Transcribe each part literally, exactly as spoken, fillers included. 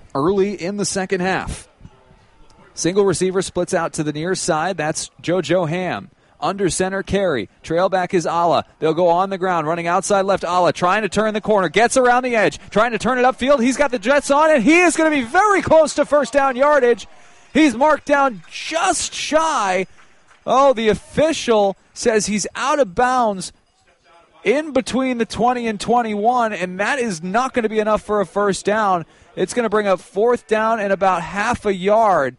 early in the second half. Single receiver splits out to the near side. That's JoJo Ham. Under center, Carey. Trail back is Ala. They'll go on the ground, running outside left. Ala trying to turn the corner. Gets around the edge. Trying to turn it upfield. He's got the Jets on it. He is going to be very close to first down yardage. He's marked down just shy. Oh, the official says he's out of bounds in between the twenty and twenty-one, and that is not going to be enough for a first down. It's going to bring up fourth down and about half a yard.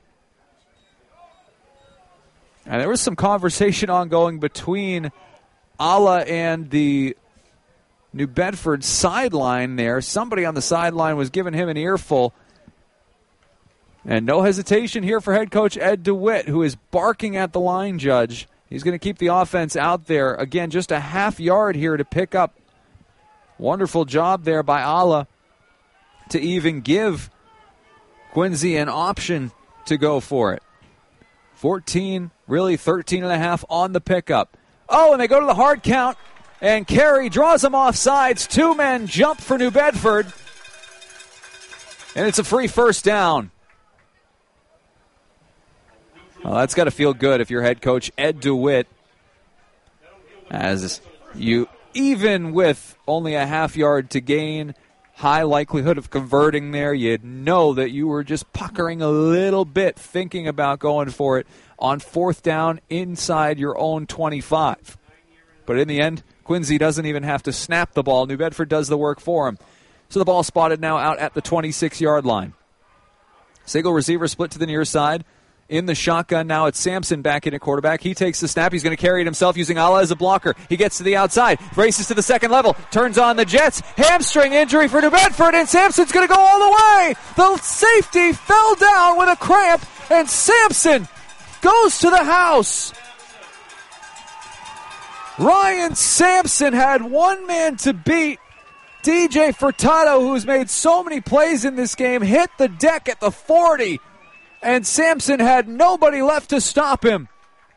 And there was some conversation ongoing between Ala and the New Bedford sideline there. Somebody on the sideline was giving him an earful. And no hesitation here for head coach Ed DeWitt, who is barking at the line judge. He's going to keep the offense out there. Again, just a half yard here to pick up. Wonderful job there by Ala to even give Quincy an option to go for it. fourteen, really thirteen and a half on the pickup. Oh, and they go to the hard count, and Carey draws them off sides. Two men jump for New Bedford, and it's a free first down. Well, that's got to feel good if you're head coach Ed DeWitt, as you, even with only a half yard to gain, high likelihood of converting there, you'd know that you were just puckering a little bit, thinking about going for it on fourth down inside your own twenty-five. But in the end, Quincy doesn't even have to snap the ball. New Bedford does the work for him. So the ball spotted now out at the twenty-six-yard line. Single receiver split to the near side. In the shotgun now, it's Sampson back in at quarterback. He takes the snap. He's going to carry it himself using Ala as a blocker. He gets to the outside, races to the second level, turns on the Jets. Hamstring injury for New Bedford, and Sampson's going to go all the way. The safety fell down with a cramp, and Sampson goes to the house. Ryan Sampson had one man to beat. D J Furtado, who's made so many plays in this game, hit the deck at the forty. And Sampson had nobody left to stop him.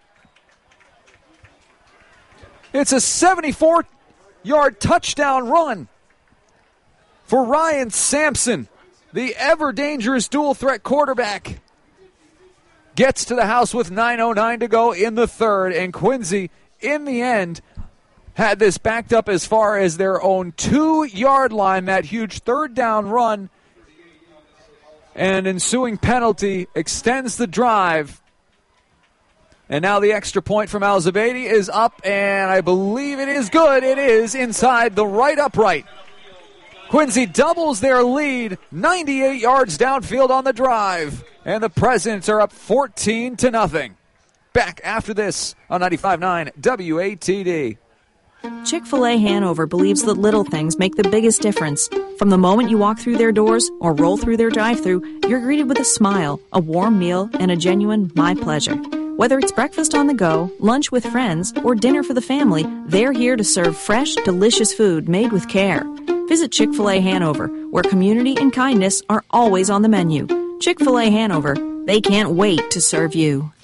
It's a seventy-four-yard touchdown run for Ryan Sampson, the ever-dangerous dual-threat quarterback. Gets to the house with nine oh nine to go in the third, and Quincy, in the end, had this backed up as far as their own two-yard line, that huge third down run. And ensuing penalty extends the drive. And now the extra point from Al-Zubaydi is up, and I believe it is good. It is inside the right upright. Quincy doubles their lead, ninety-eight yards downfield on the drive. And the Presidents are up fourteen to nothing. Back after this on ninety-five point nine W A T D. Chick-fil-A Hanover believes that little things make the biggest difference. From the moment you walk through their doors or roll through their drive-thru, you're greeted with a smile, a warm meal, and a genuine my pleasure. Whether it's breakfast on the go, lunch with friends, or dinner for the family, they're here to serve fresh, delicious food made with care. Visit Chick-fil-A Hanover, where community and kindness are always on the menu. Chick-fil-A Hanover, they can't wait to serve you.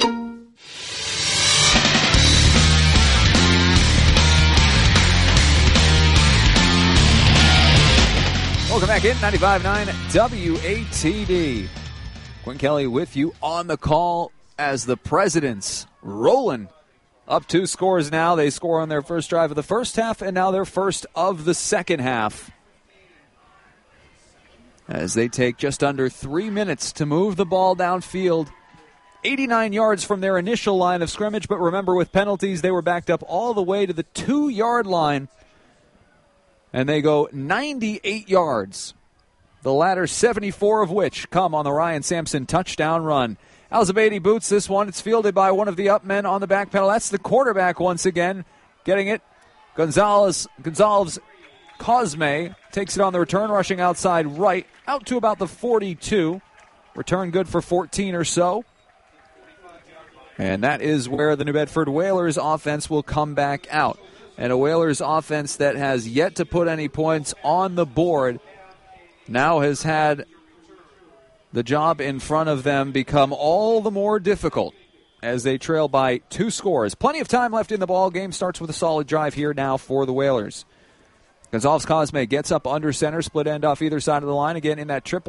Welcome back in ninety-five point nine W A T D. Quinn Kelly with you on the call as the Presidents rolling up two scores now. They score on their first drive of the first half and now their first of the second half, as they take just under three minutes to move the ball downfield. eighty-nine yards from their initial line of scrimmage, but remember, with penalties, they were backed up all the way to the two-yard line. And they go ninety-eight yards, the latter seventy-four of which come on the Ryan Sampson touchdown run. Al-Zubaydi boots this one. It's fielded by one of the up men on the back pedal. That's the quarterback once again getting it. Gonzalez, Gonzalez Cosme takes it on the return, rushing outside right, out to about the forty-two. Return good for fourteen or so. And that is where the New Bedford Whalers offense will come back out. And a Whalers offense that has yet to put any points on the board now has had the job in front of them become all the more difficult as they trail by two scores. Plenty of time left in the ball game. Starts with a solid drive here now for the Whalers. Gonzalez Cosme gets up under center, split end off either side of the line again in that triple.